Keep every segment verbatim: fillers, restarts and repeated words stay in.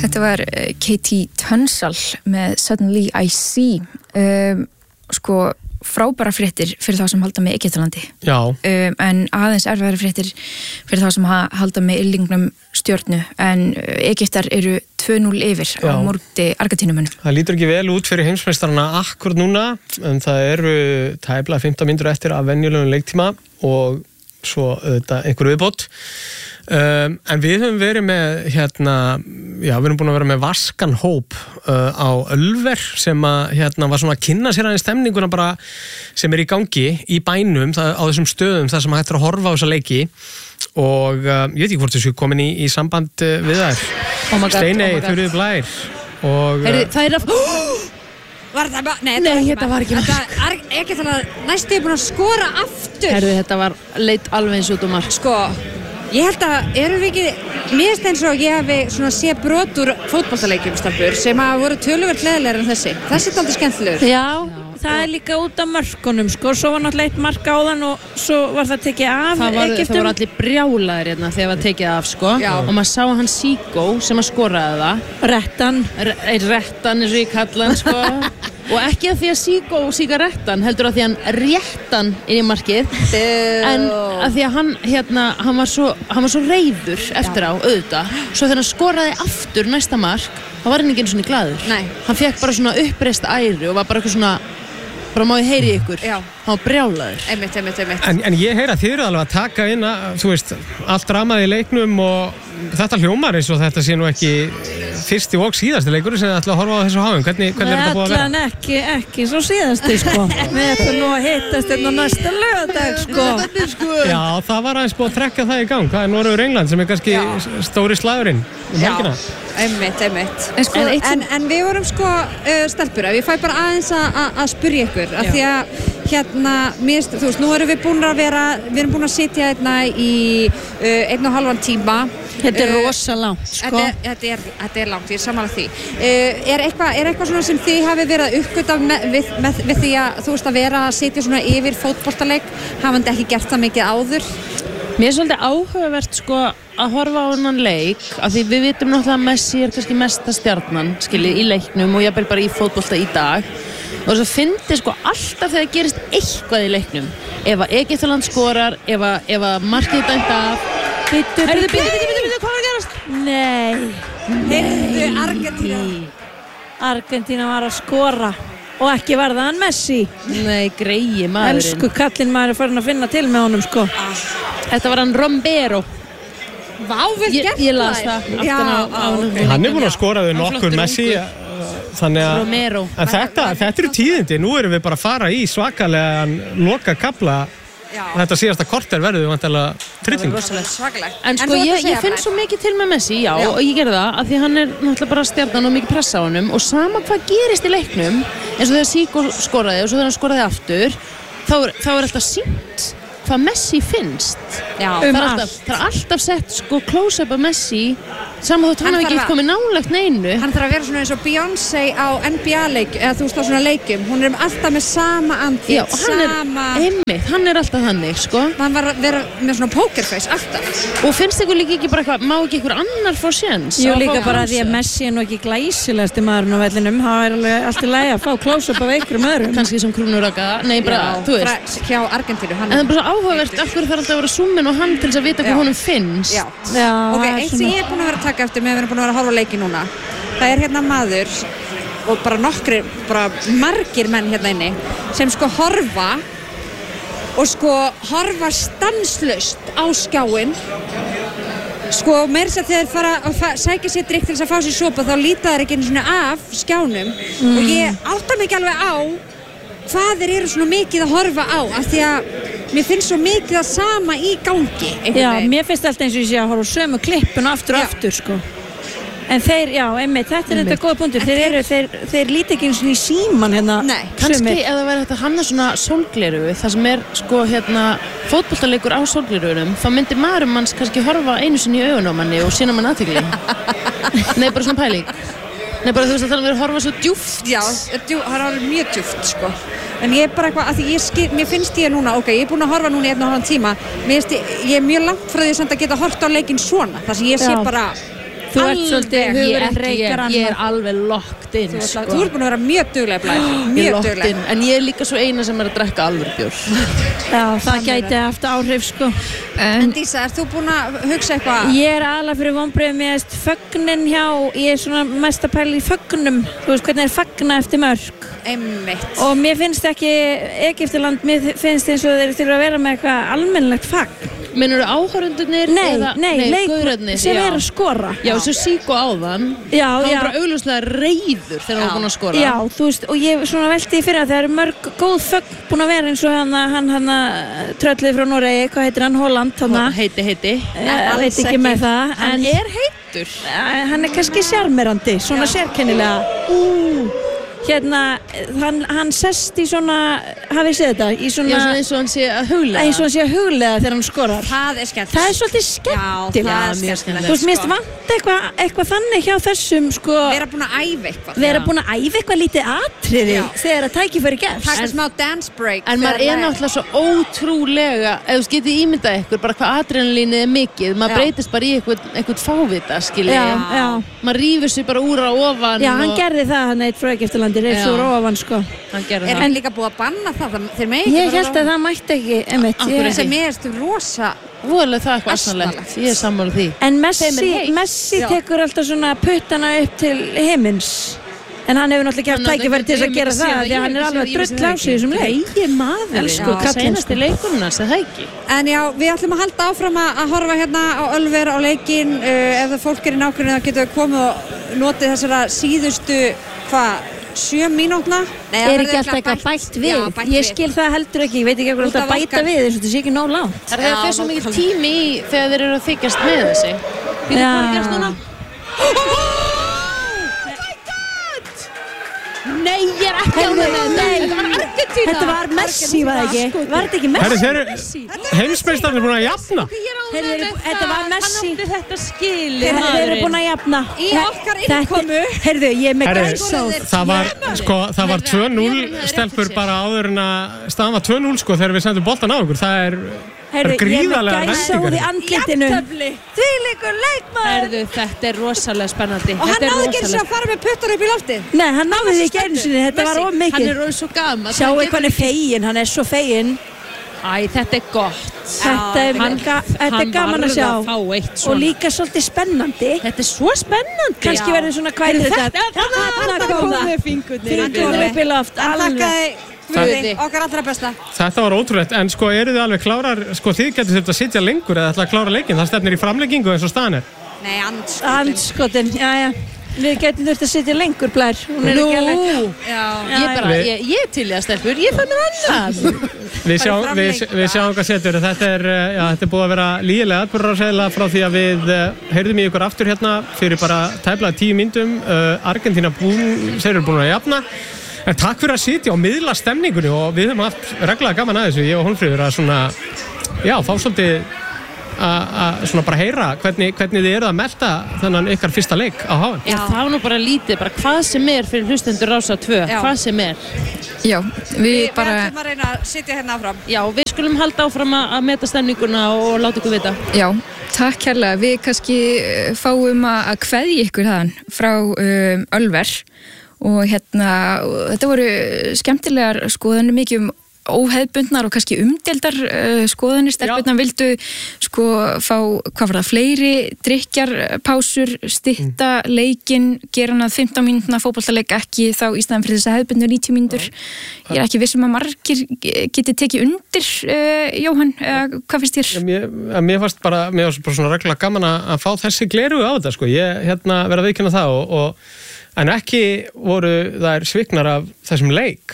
Þetta var Katie Tunstall með Suddenly I See. Um, sko, frábæra fréttir fyrir þá sem halda með Egyptalandi. Já. Um, en aðeins erfæri fréttir fyrir þá sem halda með yllingnum stjörnu. En Egyptar eru tvö núll yfir Já. Á móti Argentínumönnum. Það lítur ekki vel út fyrir heimsmeistarana akkur núna, en það eru tæplega fimmtán mínútur eftir af venjulegum leiktíma og svo þetta einhver viðbót. Um, en við höfum verið með hérna, já við höfum búin að vera með vaskan hóp uh, á Ölver sem að hérna var svona að kynna sér aðeins stemninguna bara sem er í gangi í bænum það, á þessum stöðum þar sem hægt er að horfa á þessa leiki og uh, ég veit ekki hvort þessu komin í, í samband uh, við þær oh Steiney, oh Þuríður Blær og Heyri, það er að Var það bara, nei, nei þetta var ekki Þetta er ekki þannig að næstu er búin að skora aftur Herðu, þetta var leit alveg eins út um mark Sko, ég held að erum við ekki mér finnst eins og ég hafi svona sé brot úr fótboltaleikjum stelpur sem að voru töluvert leðilegar en þessi þessi er aldrei skemmtilegur Já, það er líka út af mörkunum sko, svo var náttúrulega eitt mark áðan og svo var það tekið af Það var, Egyptum. það var allir brjálaðir hérna þegar það var tekið af sko Já. og maður sá hann Síkó sem að skoraði það Rettan R Rettan eins og ég kalla hann sko og ekki að því að Síkó síka rettan heldur að því að hann réttan inn í markið en að því að hann hérna, hann var svo, hann var svo reiður eftir á, auðvitað svo þegar hann skoraði aftur næsta mark þá var hann ekki einu svona glaður Nei. Hann fekk bara svona uppreist æru og var bara eitthvað svona bara má ég heyri ykkur Já. Hann var brjálaður Einmitt, einmitt, einmitt En, en ég heyra þið eru alveg að taka inn að, þú veist, allt dramaði í leiknum og þetta hljómar eins og þetta sé nú ekki fyrsti og síðasti leikur sem þið ætla að horfa á þessu háum. Hvernig, hvernig er þetta búið að vera? Allan ekki, ekki svo síðasti sko Við ætlum nú að hittast hérna næsta lögadag sko Já, það var aðeins búið að trekka það í gang. Það er Noregur England sem er kannski Já. stóri slagurinn um helgina. Einmitt, einmitt En sko, en, eitt sem- en, en við vorum sko uh, stelpur ef ég fæ bara aðeins að- að að spyrja ykkur af því að hérna mér, þú veist, nú erum við búin að vera við erum búin að sitja hérna í uh, einn og halvan tíma Þetta er Uh, rosa langt sko Þetta er, þetta, er, þetta er langt, ég er sammála því. Uh, er eitthvað er eitthvað svona sem þið hafi verið að uppgöta með, við, með, við því að þú veist að vera að sitja svona yfir fótboltaleik, hafandi ekki gert það mikið áður? Mér er svolítið áhugavert sko að horfa á hennan leik af því við vitum náttúrulega að Messi er kannski mesta stjarnan skiljið í leiknum og jafnvel bara í fótbolta í dag og þess að fyndi sko alltaf þegar gerist eitthvað í leiknum ef að Egyptaland skorar ef að, ef að markið dæmt af Bittu, Heyrðu, bittu, bíddu, bíddu, bíddu, hvað er að gerast? Nei Heyrðu, Argentína. Argentína var að skora og ekki verða hann Messi Nei, greiði maðurinn Elsku kallinn maður er farin að finna til með honum sko Þetta var hann Romero Vá, vel Ég, gert ég las það þær. aftan Já, á, á á, ok. Hann er búin að skora við Hann nokkur flottur Messi ungur. þannig að Romero en þetta, þetta eru tíðindi, nú erum við bara að fara í svakalegan loka kapla Já. þetta síðasta korter verður við vantilega trilling. Svakalegt. En sko þú ert að ég, segja ég finn bara- svo mikið til með Messi, já, Já. og ég gerði það af því hann er náttúrulega bara stjarnan og mikið pressa á honum og sama hvað gerist í leiknum eins og þegar Síkó skoraði og svo þegar hann skoraði aftur þá er, þá er alltaf sýnt hvað Messi finnst Já. það, Um er alltaf, það er alltaf sett sko close-up af Messi saman þótt hann Hann hafi ekki þarf að- komið nálægt neinu Hann þarf að vera svona eins og Beyoncé á N B A-leik, eða þú veist á svona leikum. Hún er alltaf með sama andlit, Já, og hann er, sama... einmitt, hann er alltaf þannig, sko Hann var að vera með svona pokerface, alltaf. og finnst ykkur líka ekki bara eitthvað, má ekki ykkur annar fá séns Jú á að líka fá bara close-up? því að Messi er nú ekki glæsilegasti maðurinn á vellinum það er alveg allt í lagi að fá close-up af einhverjum öðrum kannski sem krúnuraka, nei bara, þú veist Frá- hjá Argentínu. Hann... En það er bara svo áhugavert af hverju þarf alltaf að vera súmmin og hann til þess að vita Já. hvað honum finnst. Já. Já, Ok, það er eitt sem svona- ég er búin að vera að taka eftir með að við erum búin að vera að horfa á leiki núna. Það er hérna maður og bara nokkri, bara margir menn hérna inni sem sko horfa og sko horfa stanslaust á skjáinn. Sko meira þess að þegar þeir fara að fa- sækja sér drykk til þess að fá sér sopa þá líta þeir ekki einu svona af skjánum Mm. og ég átta mig ekki alveg á hvað þeir eru svona mikið að horfa á af því að mér finnst svo mikið að sama í gangi einhvern Já, veginn. mér finnst alltaf eins og ég sé að horfa á sömu klippun aftur og Já. aftur sko En þeir, já, einmitt, þetta er þetta góða punktur þeir, eru, þeir, þeir líti ekki eins og í síman hérna Nei, Kannski sumir. ef það verður þetta hanna svona sólgleru það sem er sko hérna fótboltaleikur á sólglerurum þá myndir maðurum manns kannski horfa einu sinni í augun á manni og sína mann athygli Nei, bara svona pæling Nei, bara þú veist að það verður horfa svo djúft Já, djú, það er alveg mjög djúpt sko. En ég er bara eitthvað, að því ég skil, mér finnst ég núna, ok, ég er búin að horfa núna í einn og halvan tíma mér finnst ég, ég er mjög langt frá því samt að geta hort á leikinn svona þar sem ég sé Já. bara Þú ert svolítið Ég, hugurinn ekki, reykar ég, ég er alveg locked in Þú, sko. þú ert búin að vera mjög dugleg Blær Ég er Mjög locked dugleg in, en ég er líka svo eina sem er að drekka alvöru bjór Já, það gæti haft áhrif sko. En Dísa, ert þú búin að hugsa eitthvað? Ég er alveg fyrir vonbrigðum Ég veist fögnin hjá Ég er svona mest að pæla í fögnum Þú veist hvernig er fagna eftir mörg Einmitt Og mér finnst ekki Egyptaland, mér finnst eins og þeir þurfa að vera með eitthvað almennilegt fagn Meinur áhorfendurnir Nei, eða, nei, leikmenn gaurarnir? sem Já. er að skora Já, svo Síko áðan Já, hann já. var bara augljóslega reiður þegar hann var búinn að skora Já, þú veist, og ég svona velti í fyrir að það eru mörg góð fögn búin að vera eins og hann hann, hann tröllið frá Noregi, hvað heitir hann, Holland hann, Heiti, heiti ég veit ekki með það Hann en er heitur eh, hann er kannski sjarmerandi, svona sérkennilega Ú, hérna, hann, hann sest í svona, hafið séð þetta í Já, svona, svona eins og hann sé að huglega eins og hann sé að huglega þegar hann skorar Það er skemmt það er svolítið Já, skemmtilegt það er mjög skemmtilegt þú veist, mér sko. vant eitthvað eitthva þannig hjá þessum sko, Vera búin að æfa eitthvað vera búin að æfa eitthvað lítið atriði Já. þegar að tækifæri gefst Taka smá dance break En maður þegar er það náttúrulega svo ótrúlega ef þú getið ímyndað ykkur bara hvað adrenalínið er mikið maður Já. breytist bara í eitthvað, eitthvað fávita skilji Já, já. maður rífur sig bara úr á ofan Já, hann og gerði það hann eitt frá Egyptalandi reif Já. svo ofan sko hann gerði Er það hann líka búið að banna það? það þeir megi ekki Ég fara held að það mætti ekki einmitt, Af hverju ég, ekki? sem ég erstu rosa Voðalega það eitthvað Asnalegt. asnalegt ég er sammála því En Þeim Messi, er heitt. Messi Já. tekur alltaf svona puttana upp til himins En hann hefur náttúrulega Hann gert tækifæri til þess að gera það Því að hann er alveg drull á sig í þessum leik Greiði maður Elsku kallinn, Seinasti sko. leikurinn hans, er það ekki En já, við ætlum að halda áfram að, að horfa hérna á Ölver á leikinn uh, ef það fólk er í nákvæmni þá getur við komið og notið þessara síðustu hvað, sjö mínútna Nei, það Er verður ekki alltaf örugglega eitthvað bætt við? Já, bætt Ég við. skil það heldur ekki, ég veit ekki hvað Út alltaf af bæta okkar- við eins og þetta sé ekki nóg langt Það er það Já, fyrir svo mikið nákvæmlega. tími í þegar þeir eru að þykjast með þessi Býtu Já. hvað gerst núna? Nei, ég er ekki Heyrðu, ánægð með nei. þetta Þetta var Argentína Þetta var Messi, var það ekki? Var þetta ekki Herri, Messi? þeir eru heimsmeistarnir búin að jafna. Ég er ánægð Heyrðu, með þetta var það. Messi. Hann átti þetta skili Þeir eru búin að jafna Í okkar innkomu. Heyrðu, ég er með Herri, gæsóð það var, sko, það var tvö núll stelpur bara áður en að staðan var tvö núll sko þegar við sendum boltan á okkur. Það er, það er Heyrðu, ég er með gríðarlega gæsóð í væntingar. andlitinu Jafntefli. Þvílíkur leikmaður Herðu, þetta er rosalega spennandi Og hann Þetta er náði ekki eins og rosalega að fara með puttar upp í loftið Nei, hann náði því ekki einu sinni, þetta var of Hann mikið er orðinn svo gaman Sjáu hvað hann er fegin, hann er svo fegin Æ, þetta er gott Þetta er, Hann, ga þetta er hann gaman að varð sjá að fá eitt Og svona líka svolítið spennandi Þetta er svo spennandi Kannski Já. verður svona hvað er þetta Þarna kom það. fingurnir Fingurnir upp í loft, En alveg þakkaði Guði, okkar allra besta Þetta var ótrúlegt, en sko eru þið alveg klárar, sko þið getur þetta að sitja lengur eða ætla að klára leikinn, það stefnir í framleggingu eins og staðan er. Nei, andskotin Andskotin, já já Við getum þurft að sitja lengur Blær Hún er Nú, ekki alveg Já, ég bara, Við- ég, ég til í að stelpur, ég fæ mér annað Við, sjá, Bara við, framlengda. við sjáum hvað setur, þetta er, eh, já, þetta er búið að vera lígilega atbyrðarsæðilega frá því að við uh, heyrðum í ykkur aftur hérna fyrir bara tæplega tíu myndum, uh, Argentína búin, þeir eru búin að jafna. En takk fyrir að sitja og miðla stemningunni og við höfum haft reglulega gaman að þessu, ég og Hólmfríður, að svona, já, fá svolítið að svona bara heyra hvernig, hvernig þið eru að melta þennan ykkar fyrsta leik á H M. Já, það var nú bara lítið, bara hvað sem er fyrir hlustendur Rása tvö, Já. hvað sem er Já, við Við bara, ætlum að reyna að sitja hérna áfram Já, við skulum halda áfram að að meta stemninguna og láta ykkur vita já, takk kærlega. Við kannski eh, fáum að að kveðja ykkur þaðan frá um, Ölver og hérna, og þetta voru skemmtilegar skoðanir, mikið um óhefbundnar og kannski umdeldar uh, skoðanir, stelpurnar vildu sko fá, hvað var það, fleiri drykkjarpásur, stytta mm. leikinn, gera hann að fimmtán mínútna fótboltaleik ekki þá í staðan fyrir þess að hefbundu níutíu mínútur. Ég er ekki vissum að margir geti tekið undir uh, Jóhann, uh, hvað finnst þér? Mér, mér fannst bara, mér fannst bara svona reglulega gaman að, að fá þessi glerugu á þetta, sko, ég hérna verið að viðkynna það og, og en ekki voru þær sviknar af þessum leik.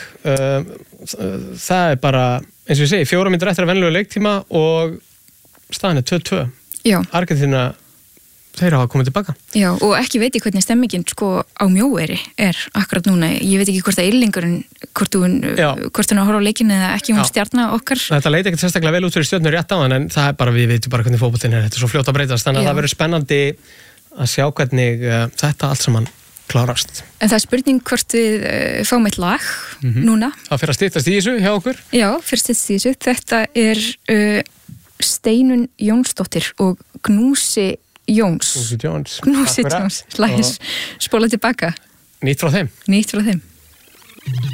Það er bara, eins og ég segi, fjóra mínútur eftir að venjulegu leiktíma og staðan er tvö tvö. Já. Argentína, þeir hafa komið tilbaka. Já, og ekki veit ég hvernig stemmingin sko á Mjóeyri er akkurat núna. Ég veit ekki hvort að Yrlingurinn, hvort hún, hvort hún að horfa á leikinn eða ekki, hún stjarna okkar. Þetta leit ekkert sérstaklega vel út fyrir Stjörnu rétt á hann, en það er bara, við veitum bara hvernig fótboltinn er, þetta er svo fljótt að breytast, þannig að Já. það verður spennandi að sjá hvernig uh, þetta allt saman klárast. En það er spurning hvort við uh, fáum eitt lag Mhm. núna. Það fyrir að styttast í þessu hjá okkur. Já, fyrst eitt síðustu. Þetta er uh, Steinun Jónsdóttir og Gnúsi Jóns Knúsi Jones Knúsi Jones, lægis spóla tilbaka Nýtt frá þeim nýtt frá þeim